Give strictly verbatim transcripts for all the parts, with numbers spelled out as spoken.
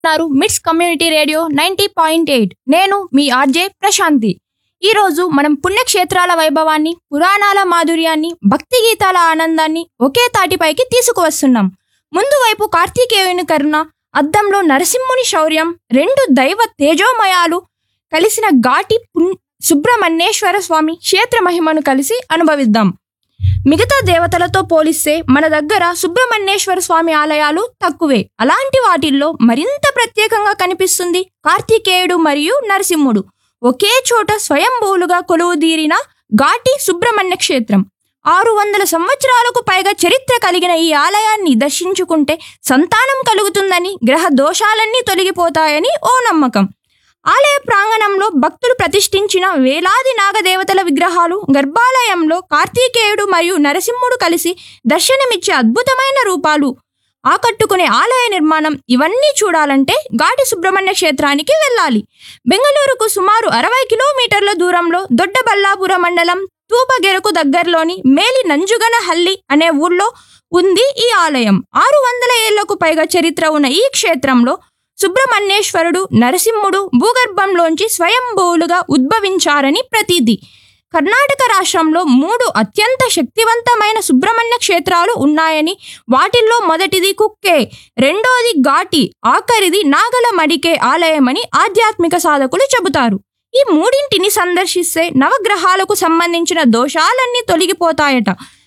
ఉన్నారు మిట్స్ community radio ninety point eight. నేను మీ ఆర్జే ప్రశాంతి. ఈరోజు మనం పుణ్యక్షేత్రాల వైభవాన్ని, పురాణాల మాధుర్యాన్ని, భక్తి గీతాల ఆనందాన్ని ఒకే తాటిపైకి తీసుకువస్తున్నాం. ముందు వైపు కార్తికేయుని కరుణ, అద్దంలో నరసింహుని శౌర్యం, రెండు దైవ తేజోమయాలు కలిసిన ఘాటి సుబ్రహ్మణ్యేశ్వర స్వామి క్షేత్ర మహిమను కలిసి అనుభవిద్దాం. మిగతా దేవతలతో పోలిస్తే మన దగ్గర సుబ్రహ్మణ్యేశ్వర స్వామి ఆలయాలు తక్కువే. అలాంటి వాటిల్లో మరింత ప్రత్యేకంగా కనిపిస్తుంది కార్తికేయుడు మరియు నరసింహుడు ఒకే చోట స్వయంభూలుగా కొలువుదీరిన ఘాటి సుబ్రహ్మణ్య క్షేత్రం. ఆరు వందల సంవత్సరాలకు పైగా చరిత్ర కలిగిన ఈ ఆలయాన్ని దర్శించుకుంటే సంతానం కలుగుతుందని, గ్రహ దోషాలన్నీ తొలగిపోతాయని ఓ నమ్మకం. ఆలయ ప్రాంగణంలో భక్తులు ప్రతిష్ఠించిన వేలాది నాగదేవతల విగ్రహాలు, గర్భాలయంలో కార్తికేయుడు మరియు నరసింహుడు కలిసి దర్శనమిచ్చే అద్భుతమైన రూపాలు, ఆకట్టుకునే ఆలయ నిర్మాణం, ఇవన్నీ చూడాలంటే ఘాటి సుబ్రహ్మణ్య క్షేత్రానికి వెళ్ళాలి. బెంగళూరుకు సుమారు అరవై కిలోమీటర్ల దూరంలో దొడ్డబల్లాపుర మండలం తూపగెరకు దగ్గరలోని మేలి నంజుగనహల్లి అనే ఊళ్ళో ఉంది ఈ ఆలయం. ఆరు వందల ఏళ్లకు పైగా చరిత్ర ఉన్న ఈ క్షేత్రంలో సుబ్రహ్మణ్యేశ్వరుడు, నరసింహుడు భూగర్భంలోంచి స్వయంభూలుగా ఉద్భవించారని ప్రతీది. కర్ణాటక రాష్ట్రంలో మూడు అత్యంత శక్తివంతమైన సుబ్రహ్మణ్య క్షేత్రాలు ఉన్నాయని, వాటిల్లో మొదటిది కుక్కే, రెండోది ఘాటి, ఆఖరిది నాగల మడికే ఆలయమని ఆధ్యాత్మిక సాధకులు చెబుతారు. ఈ మూడింటిని సందర్శిస్తే నవగ్రహాలకు సంబంధించిన దోషాలన్నీ తొలగిపోతాయట.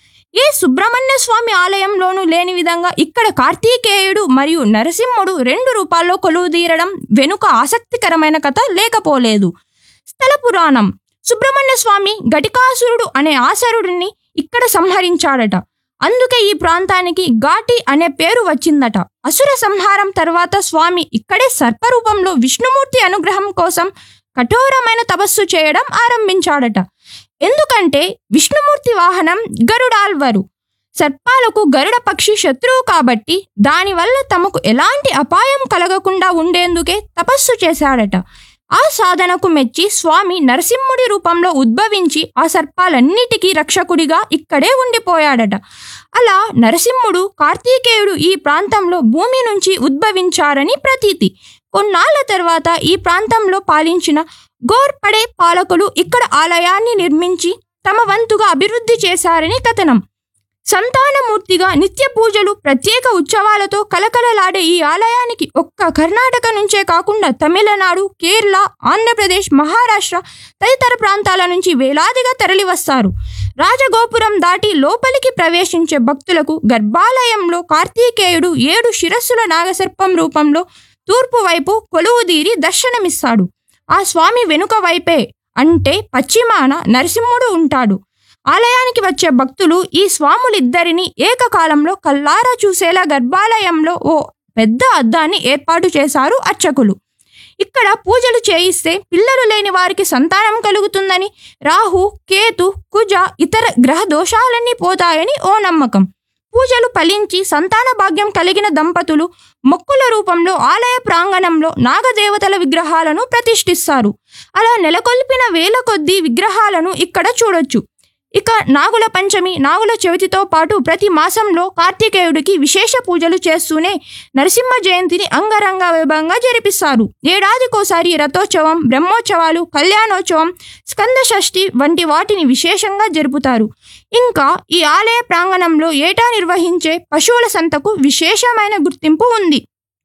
ఏ సుబ్రహ్మణ్య స్వామి ఆలయంలోనూ లేని విధంగా ఇక్కడ కార్తికేయుడు మరియు నరసింహుడు రెండు రూపాల్లో కొలువుదీరడం వెనుక ఆసక్తికరమైన కథ లేకపోలేదు. స్థల పురాణం. సుబ్రహ్మణ్య స్వామి ఘటికాసురుడు అనే ఆసురుడిని ఇక్కడ సంహరించాడట. అందుకే ఈ ప్రాంతానికి ఘాటి అనే పేరు వచ్చిందట. అసుర సంహారం తర్వాత స్వామి ఇక్కడే సర్పరూపంలో విష్ణుమూర్తి అనుగ్రహం కోసం కఠోరమైన తపస్సు చేయడం ఆరంభించాడట. ఎందుకంటే విష్ణుమూర్తి వాహనం గరుడాల్వరు. సర్పాలకు గరుడ పక్షి శత్రువు కాబట్టి దానివల్ల తమకు ఎలాంటి అపాయం కలగకుండా ఉండేందుకే తపస్సు చేశాడట. ఆ సాధనకు మెచ్చి స్వామి నరసింహుడి రూపంలో ఉద్భవించి ఆ సర్పాలన్నిటికీ రక్షకుడిగా ఇక్కడే ఉండిపోయాడట. అలా నరసింహుడు, కార్తికేయుడు ఈ ప్రాంతంలో భూమి నుంచి ఉద్భవించారని ప్రతీతి. కొన్నాళ్ల తర్వాత ఈ ప్రాంతంలో పాలించిన గోర్పడే పాలకులు ఇక్కడ ఆలయాన్ని నిర్మించి తమ వంతుగా అభివృద్ధి చేశారని కథనం. సంతానమూర్తిగా నిత్య పూజలు, ప్రత్యేక ఉత్సవాలతో కలకలలాడే ఈ ఆలయానికి ఒక్క కర్ణాటక నుంచే కాకుండా తమిళనాడు, కేరళ, ఆంధ్రప్రదేశ్, మహారాష్ట్ర తదితర ప్రాంతాల నుంచి వేలాదిగా తరలివస్తారు. రాజగోపురం దాటి లోపలికి ప్రవేశించే భక్తులకు గర్భాలయంలో కార్తికేయుడు ఏడు శిరస్సుల నాగసర్పం రూపంలో తూర్పు వైపు కొలువుదీరి దర్శనమిస్తాడు. ఆ స్వామి వెనుక వైపే అంటే పశ్చిమాన నరసింహుడు ఉంటాడు. ఆలయానికి వచ్చే భక్తులు ఈ స్వాములిద్దరిని ఏకకాలంలో కల్లారా చూసేలా గర్భాలయంలో ఓ పెద్ద అద్దాన్ని ఏర్పాటు చేశారు అర్చకులు. ఇక్కడ పూజలు చేయిస్తే పిల్లలు లేని వారికి సంతానం కలుగుతుందని, రాహు, కేతు, కుజ ఇతర గ్రహ దోషాలన్నీ పోతాయని ఓ నమ్మకం. పూజలు ఫలించి సంతాన భాగ్యం కలిగిన దంపతులు మొక్కుల రూపంలో ఆలయ ప్రాంగణంలో నాగదేవతల విగ్రహాలను ప్రతిష్ఠిస్తారు. అలా నెలకొల్పిన వేల కొద్దీ విగ్రహాలను ఇక్కడ చూడొచ్చు. ఇక నాగుల పంచమి, నాగుల చవితితో పాటు ప్రతి మాసంలో కార్తికేయుడికి విశేష పూజలు చేస్తూనే నరసింహ జయంతిని అంగరంగ వైభవంగా జరిపిస్తారు. ఏడాదికోసారి రథోత్సవం, బ్రహ్మోత్సవాలు, కళ్యాణోత్సవం, స్కంద షష్ఠి వంటి వాటిని విశేషంగా జరుపుతారు. ఇంకా ఈ ఆలయ ప్రాంగణంలో ఏటా నిర్వహించే పశువుల సంతకు విశేషమైన గుర్తింపు ఉంది.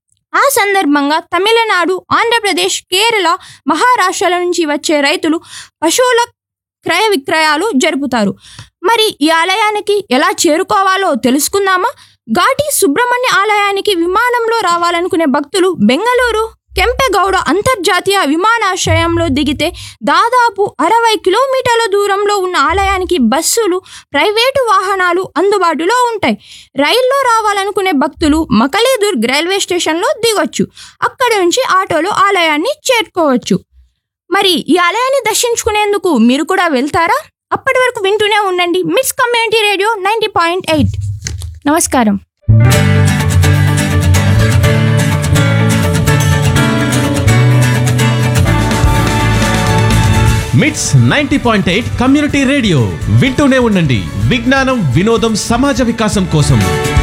ఆ సందర్భంగా తమిళనాడు, ఆంధ్రప్రదేశ్, కేరళ, మహారాష్ట్రల నుంచి వచ్చే రైతులు పశువుల క్రయ విక్రయాలు జరుపుతారు. మరి ఈ ఆలయానికి ఎలా చేరుకోవాలో తెలుసుకుందామా? ఘాటి సుబ్రహ్మణ్య ఆలయానికి విమానంలో రావాలనుకునే భక్తులు బెంగళూరు కెంపెగౌడ అంతర్జాతీయ విమానాశ్రయంలో దిగితే దాదాపు అరవై కిలోమీటర్ల దూరంలో ఉన్న ఆలయానికి బస్సులు, ప్రైవేటు వాహనాలు అందుబాటులో ఉంటాయి. రైల్లో రావాలనుకునే భక్తులు మకలీదుర్గ్ రైల్వే స్టేషన్లో దిగొచ్చు. అక్కడి నుంచి ఆటోలో ఆలయాన్ని చేరుకోవచ్చు. మరి ఈ ఆలయాన్ని దర్శించుకునేందుకు మీరు కూడా వెళ్తారా? అప్పటి వరకు వింటూనే ఉండండి మిట్స్ community radio ninety point eight. నమస్కారం. మిట్స్ ninety point eight community radio వింటూనే ఉండండి. విజ్ఞానం, వినోదం, సమాజ వికాసం కోసం.